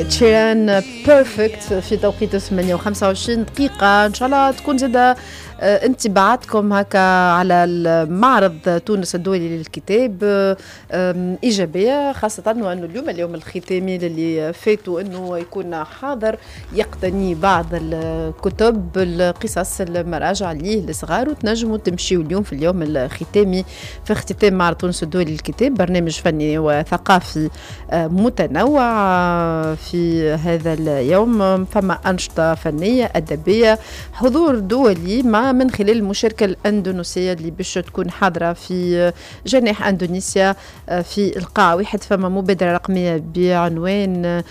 تشيران بيرفكت في توقيت 8:25 دقيقة. إن شاء الله تكون زادة انطباعاتكم هكا على المعرض تونس الدولي للكتاب إيجابية، خاصة وأنه اليوم الختامي اللي فاتوا أنه يكون حاضر يقتني بعض الكتب القصص المراجع ليه لصغار، وتنجموا تمشيوا اليوم في اليوم الختامي في اختتام معرض تونس الدولي للكتاب، برنامج فني وثقافي متنوع. في هذا اليوم فما أنشطة فنية أدبية، حضور دولي من خلال المشاركة الأندونيسية اللي باش تكون حاضرة في جناح أندونيسيا في القاعة واحد. فما مبادرة رقمية بعنوان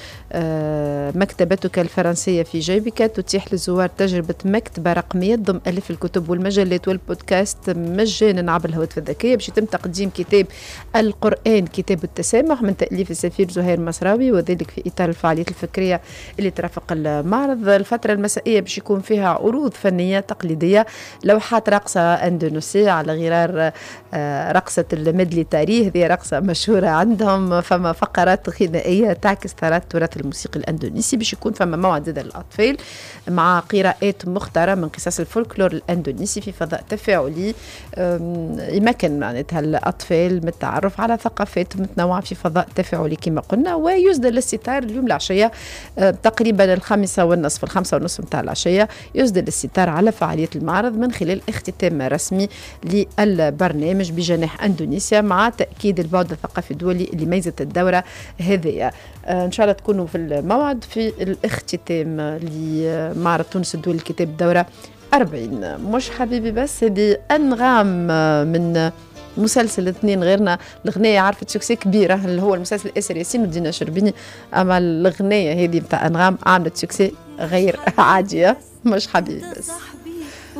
مكتبتك الفرنسية في جيبك، تتيح للزوار تجربة مكتبة رقمية تضم ألف الكتب والمجلات والبودكاست مجانا عبر الهواتف الذكية. باش يتم تقديم كتاب القرآن كتاب التسامح من تأليف السفير زهير مصراوي، وذلك في إطار الفعاليات الفكرية اللي ترافق المعرض. الفترة المسائية باش يكون فيها عروض فنية تقليدية، لوحات رقصة أندونيسية على غرار رقصة المدلي تاريه، هذه رقصة مشهورة عندهم. فما فقرات غنائية تعكس التراث الموسيقي الأندونيسي. باش يكون فما موعد للأطفال مع قراءات مختارة من قصص الفولكلور الأندونيسي في فضاء تفاعلي يمكن معناتها الأطفال من التعرف على ثقافات متنوعة في فضاء تفاعلي كما قلنا. ويسدل الستار اليوم العشية تقريبا 5:30 متاع العشية، يسدل الستار على فعالية المعرض من خلال اختتام رسمي للبرنامج بجناح أندونيسيا، مع تأكيد البعد الثقافي الدولي اللي ميزت الدورة هذه. إن شاء الله تكونوا في الموعد في الاختتام لمعرض تونس الدولي للكتاب الدورة 40. مش حبيبي بس هذه أنغام من مسلسل اثنين غيرنا. الغنية عرفت سوكسي كبيرة اللي هو المسلسل أسر ياسين ودينا شربيني، أما الغنية هذه متاع أنغام عملت سوكسي غير عادية. مش حبيبي بس.